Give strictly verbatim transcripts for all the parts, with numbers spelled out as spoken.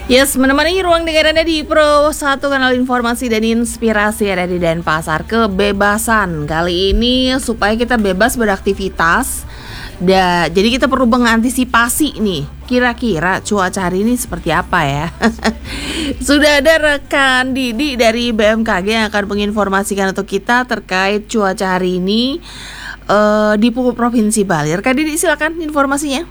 Yes, menemani ruang dengar Anda di Pro satu kanal informasi dan inspirasi ada di Denpasar. Kebebasan kali ini supaya kita bebas beraktivitas. Da, jadi kita perlu mengantisipasi nih. Kira-kira cuaca hari ini seperti apa ya? Sudah ada rekan Didi dari B M K G yang akan menginformasikan untuk kita terkait cuaca hari ini uh, di Provinsi Bali. Rekan Didi, silakan informasinya.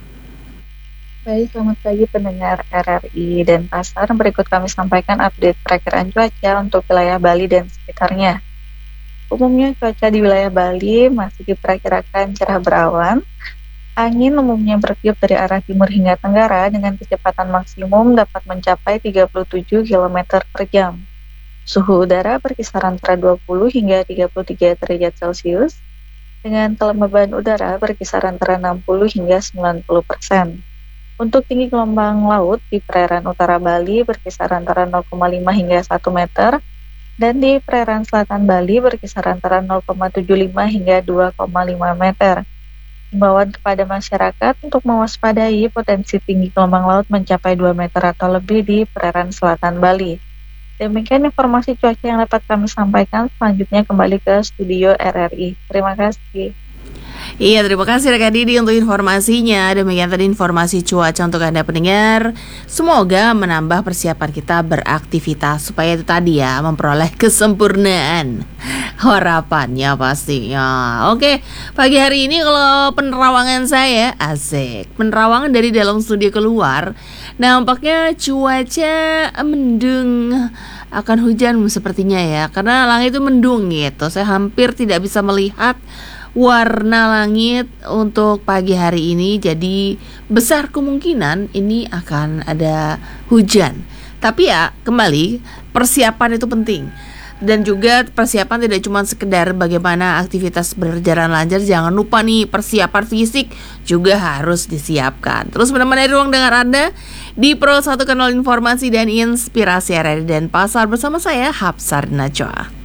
Baik, selamat pagi pendengar R R I Denpasar. Berikut kami sampaikan update perakiraan cuaca untuk wilayah Bali dan sekitarnya. Umumnya cuaca di wilayah Bali masih diperkirakan cerah berawan. Angin umumnya bertiup dari arah timur hingga tenggara dengan kecepatan maksimum dapat mencapai tiga puluh tujuh kilometer per jam. Suhu udara berkisar antara dua puluh hingga tiga puluh tiga derajat Celcius, dengan kelembaban udara berkisar antara enam puluh hingga sembilan puluh persen. Untuk tinggi gelombang laut di perairan utara Bali berkisar antara nol koma lima hingga satu meter, dan di perairan selatan Bali berkisar antara nol koma tujuh lima hingga dua koma lima meter. Himbauan kepada masyarakat untuk mewaspadai potensi tinggi gelombang laut mencapai dua meter atau lebih di perairan selatan Bali. Demikian informasi cuaca yang dapat kami sampaikan. Selanjutnya kembali ke studio R R I. Terima kasih. Iya, terima kasih rekan Didi untuk informasinya. Demikian tadi informasi cuaca untuk Anda pendengar. Semoga menambah persiapan kita beraktivitas supaya itu tadi ya, memperoleh kesempurnaan harapannya pastinya. Oke, pagi hari ini kalau penerawangan saya asik. Penerawangan dari dalam studio keluar, nampaknya cuaca mendung, akan hujan sepertinya ya, karena langit itu mendung gitu. Saya hampir tidak bisa melihat warna langit untuk pagi hari ini, jadi besar kemungkinan ini akan ada hujan. Tapi ya kembali, persiapan itu penting. Dan juga persiapan tidak cuma sekedar bagaimana aktivitas berjalan lancar, jangan lupa nih persiapan fisik juga harus disiapkan. Terus menemani ruang dengar Anda di Pro satu kanal informasi dan inspirasi R R I Denpasar bersama saya Hapsar Najwa.